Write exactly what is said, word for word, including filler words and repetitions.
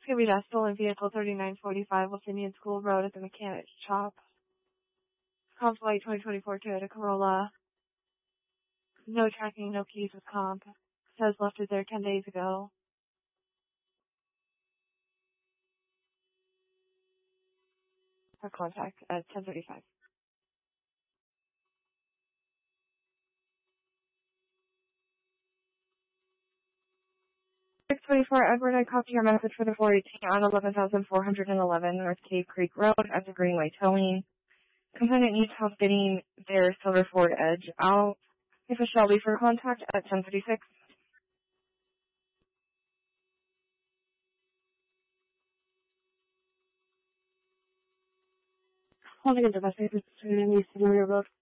Scooby Doo stolen vehicle thirty-nine forty-five West Indian School Road at the mechanic shop. Comp white twenty twenty-four Toyota Corolla. No tracking, no keys with comp. Says left it there ten days ago. Her contact at ten thirty-five. six twenty-four Edward, I copied your message for the four eighteen on eleven thousand four hundred eleven North Cave Creek Road at the Greenway Towing. Component needs help getting their Silver Ford Edge out. If a Shelby for contact at ten thirty-six. Holding a domestic in East Road.